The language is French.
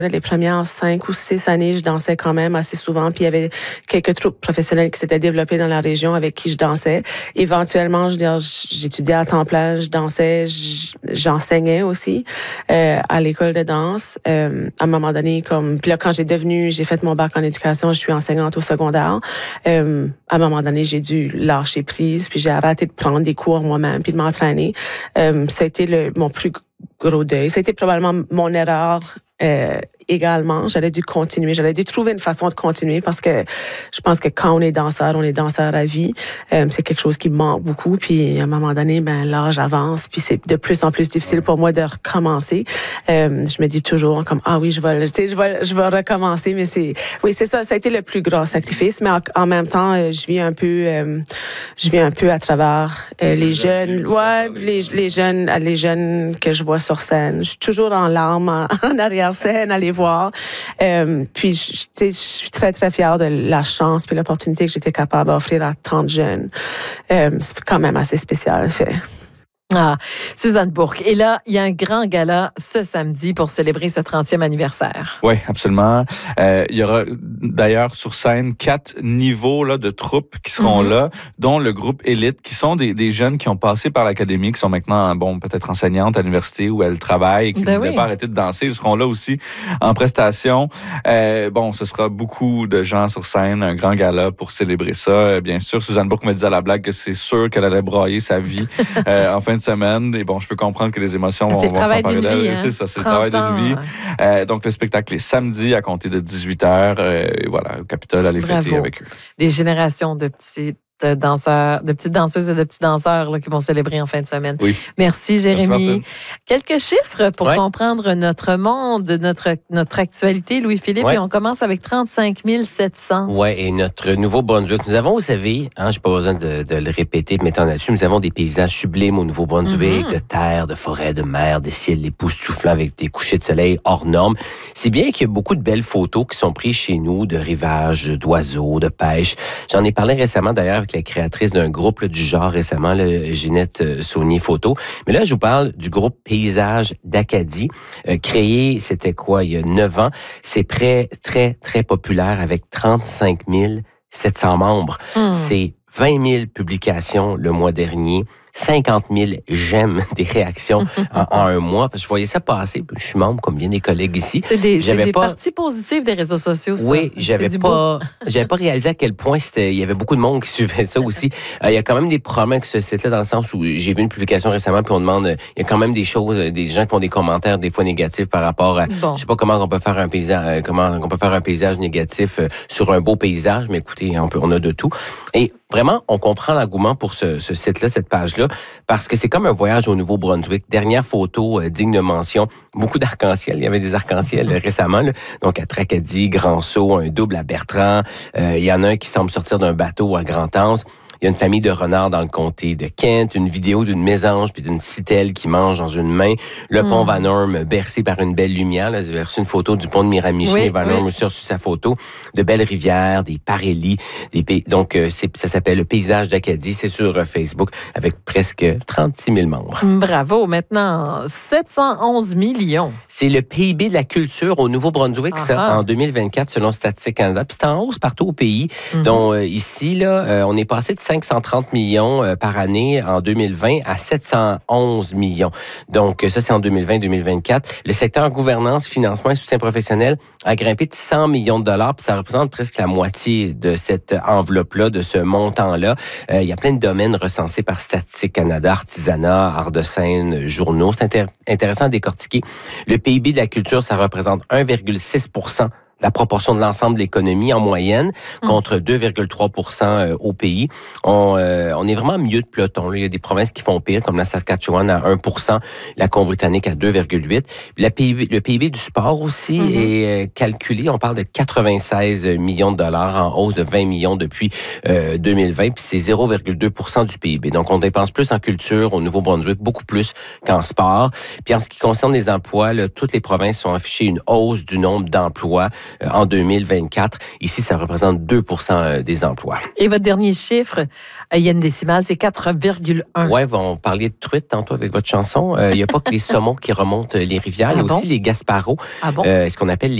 Les premières 5 ou 6 années, je dansais quand même assez souvent. Puis il y avait quelques troupes professionnelles qui s'étaient développées dans la région avec qui je dansais. Éventuellement, j'étudiais à temps plein, je dansais, j'enseignais aussi à l'école de danse. À un moment donné, puis là, quand j'ai fait mon bac en éducation, je suis enseignante au secondaire. À un moment donné, j'ai dû lâcher prise, puis j'ai arrêté de prendre des cours moi-même, puis de m'entraîner. Ça a été mon plus gros deuil. Ça a été probablement mon erreur. Également, j'aurais dû trouver une façon de continuer parce que je pense que quand on est danseur à vie. C'est quelque chose qui me manque beaucoup. Puis à un moment donné, l'âge avance, puis c'est de plus en plus difficile pour moi de recommencer. Je me dis toujours comme oui, je vais recommencer, mais c'est ça. Ça a été le plus grand sacrifice, mais en même temps, je vis un peu à travers les jeunes, les jeunes que je vois sur scène. Je suis toujours en larmes en arrière scène, aller voir. Puis, je suis très, très fière de la chance et l'opportunité que j'étais capable d'offrir à tant de jeunes. C'est quand même assez spécial, fait. Suzanne Bourque. Et là, il y a un grand gala ce samedi pour célébrer ce 30e anniversaire. Oui, absolument. Il y aura d'ailleurs sur scène 4 niveaux là, de troupes qui seront là, dont le groupe Élite, qui sont des jeunes qui ont passé par l'académie, qui sont maintenant, peut-être enseignantes à l'université où elles travaillent et qui ne voulaient pas arrêter de danser. Ils seront là aussi en prestation. Ce sera beaucoup de gens sur scène, un grand gala pour célébrer ça. Bien sûr, Suzanne Bourque me disait à la blague que c'est sûr qu'elle allait broyer sa vie en fin de semaine. Et je peux comprendre que les émotions vont s'emparer d'elle. Hein? C'est ça, c'est le travail d'une vie. Donc, le spectacle est samedi à compter de 18h. Voilà, au Capitole, allez fêter avec eux. Des générations de petites danseuses et de petits danseurs là, qui vont célébrer en fin de semaine. Oui. Merci, Jérémy. Merci, quelques chiffres pour comprendre notre monde, notre actualité, Louis-Philippe. Et on commence avec 35 700. Oui, et notre Nouveau-Brunswick. Nous avons, vous savez, je n'ai pas besoin de le répéter, de mettre en là-dessus, nous avons des paysages sublimes au Nouveau-Brunswick, de terre, de forêt, de mer, des ciels époustouflants avec des couchers de soleil hors normes. C'est bien qu'il y a beaucoup de belles photos qui sont prises chez nous, de rivages, d'oiseaux, de pêche. J'en ai parlé récemment, d'ailleurs, avec la créatrice d'un groupe du genre récemment, Ginette Saunier Photo. Mais là, je vous parle du groupe Paysage d'Acadie, créé, c'était quoi, il y a 9 ans. C'est très, très populaire avec 35 700 membres. C'est 20 000 publications le mois dernier. 50 000 j'aime des réactions en un mois. Parce que je voyais ça passer. Je suis membre, comme bien des collègues ici. C'est des parties positives des réseaux sociaux, ça. Oui, j'avais pas réalisé à quel point il y avait beaucoup de monde qui suivait ça aussi. Il y a quand même des problèmes avec ce site-là, dans le sens où j'ai vu une publication récemment, puis on demande, il y a quand même des choses, des gens qui font des commentaires des fois négatifs par rapport à, je sais pas comment on peut faire un paysage, négatif sur un beau paysage, mais écoutez, on a de tout. Et vraiment, on comprend l'engouement pour ce site-là, cette page-là, parce que c'est comme un voyage au Nouveau-Brunswick. Dernière photo digne de mention, beaucoup d'arc-en-ciel. Il y avait des arc-en-ciel récemment, là. Donc à Tracadie, Grand-Sault, un double à Bertrand. Il y en a un qui semble sortir d'un bateau à Grand-Anse. Il y a une famille de renards dans le comté de Kent, une vidéo d'une mésange puis d'une citelle qui mange dans une main, le pont Van Orme bercé par une belle lumière. Là, j'ai reçu une photo du pont de Miramichi, Van Orme aussi reçu sa photo, de belles rivières, des parélies, donc ça s'appelle le Paysage d'Acadie, c'est sur Facebook avec presque 36 000 membres. Bravo, maintenant 711 millions. C'est le PIB de la culture au Nouveau-Brunswick, ça, en 2024, selon Statistique Canada. Puis c'est en hausse partout au pays, dont ici, là, on est passé de 530 millions par année en 2020 à 711 millions. Donc, ça, c'est en 2020-2024. Le secteur gouvernance, financement et soutien professionnel a grimpé de 100 millions de dollars, puis ça représente presque la moitié de cette enveloppe-là, de ce montant-là. Il y a plein de domaines recensés par Statistique Canada, artisanat, art de scène, journaux. C'est intéressant à décortiquer. Le PIB de la culture, ça représente 1,6 % la proportion de l'ensemble de l'économie en moyenne, contre 2,3 % au pays. On est vraiment mieux de peloton. Là. Il y a des provinces qui font pire, comme la Saskatchewan à 1 %, la Colombie-Britannique à 2,8 %. Le PIB du sport aussi est calculé. On parle de 96 millions de dollars, en hausse de 20 millions depuis 2020, puis c'est 0,2 % du PIB. Donc, on dépense plus en culture au Nouveau-Brunswick, beaucoup plus qu'en sport. Puis en ce qui concerne les emplois, là, toutes les provinces ont affiché une hausse du nombre d'emplois. en 2024. Ici, ça représente 2% des emplois. Et votre dernier chiffre, il y a une décimale, c'est 4,1. Ouais, on parlait de truite tantôt avec votre chanson. Il n'y a pas que les saumons qui remontent les rivières, il y a aussi les gasparos, ce qu'on appelle